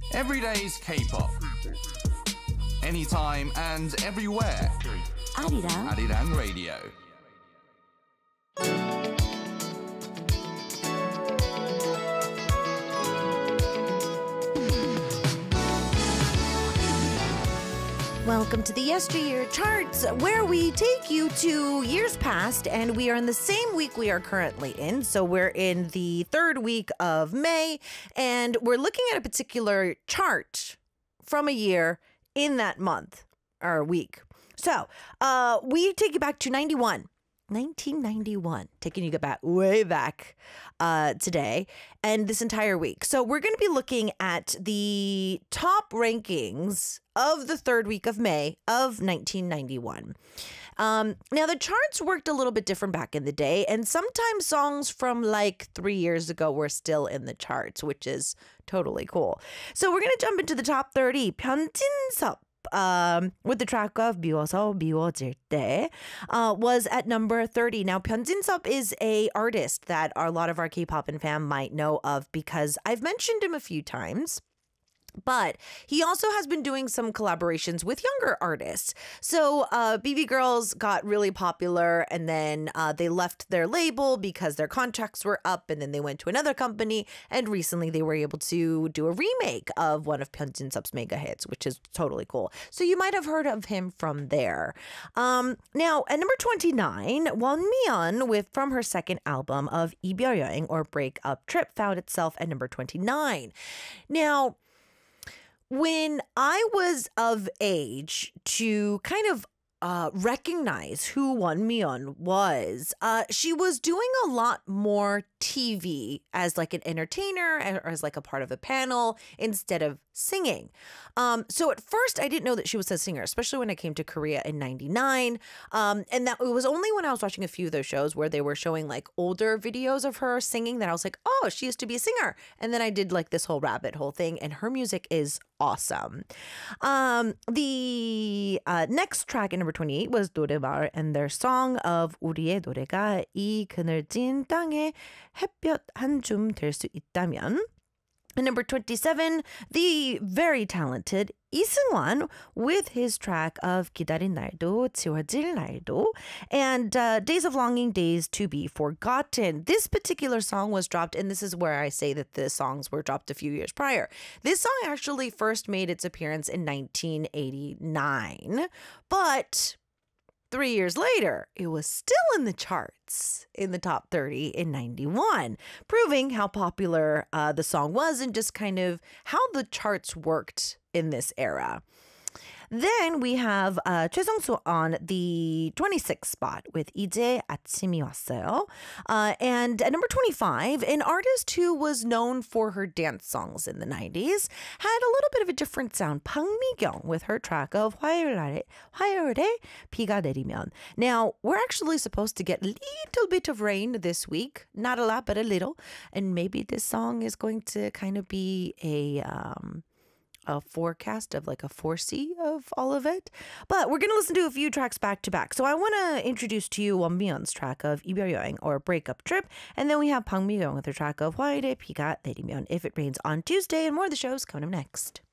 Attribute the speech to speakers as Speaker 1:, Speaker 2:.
Speaker 1: Everyday's K-pop. Anytime and everywhere. Arirang Radio.
Speaker 2: Welcome to the Yesteryear Charts, where we take you to years past, and we are in the same week we are currently in. So we're in the third week of May, and we're looking at a particular chart from a year in that month or week. So we take you back to 1991, taking you back way back today and this entire week. So we're going to be looking at the top rankings of the third week of May of 1991. Now, the charts worked a little bit different back in the day, and sometimes songs from like 3 years ago were still in the charts, which is totally cool. So we're going to jump into the top 30. 변진섭. With the track of 미워서 미워질 때 was at number 30. Now, 변진섭 is a artist that a lot of our K-pop and fam might know of because I've mentioned him a few times. But he also has been doing some collaborations with younger artists. So BB Girls got really popular, and then they left their label because their contracts were up, and then they went to another company. And recently they were able to do a remake of one of 변진섭's mega hits, which is totally cool. So you might have heard of him from there. Now, at number 29, 원미연 from her second album of 이별 여행 or Breakup Trip found itself at number 29. Now, when I was of age to kind of recognize who 원미연 was, she was doing a lot more TV as like an entertainer or as like a part of a panel instead of singing. So at first I didn't know that she was a singer, especially when I came to Korea in 99. And that it was only when I was watching a few of those shows where they were showing like older videos of her singing that I was like, oh, she used to be a singer. And then I did like this whole rabbit hole thing, and her music is awesome. The next track in number 28 was 노래마을 and their song of 우리의 노래가 이 그늘진 땅에 햇볕 한 줌 될 수 있다면. And number 27, the very talented 이승환 with his track of 기다린 날도 지워질 날도 and Days of Longing, Days to be Forgotten. This particular song was dropped, and this is where I say that the songs were dropped a few years prior. This song actually first made its appearance in 1989, but 3 years later, it was still in the charts in the top 30 in 91, proving how popular the song was and just kind of how the charts worked in this era. Then we have 최성수 on the 26th spot with 이제 아침이 왔어요. And at number 25, an artist who was known for her dance songs in the 90s had a little bit of a different sound. 박미경 with her track of 화요일에 비가 내리면. Now, we're actually supposed to get a little bit of rain this week. Not a lot, but a little. And maybe this song is going to kind of be a forecast of like a foresee of all of it. But we're going to listen to a few tracks back to back. So I want to introduce to you 원미연's track of 이별 여행 or Breakup Trip. And then we have 박미경 with her track of 화요일에 비가 내리면, If It Rains on Tuesday. And more of the shows coming up next.